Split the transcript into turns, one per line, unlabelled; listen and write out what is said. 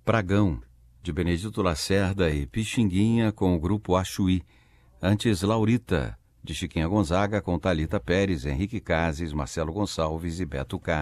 Pragão, de Benedito Lacerda e Pixinguinha com o grupo Achuí. Antes Laurita, de Chiquinha Gonzaga com Thalita Pérez, Henrique Cases, Marcelo Gonçalves e Beto Carlos.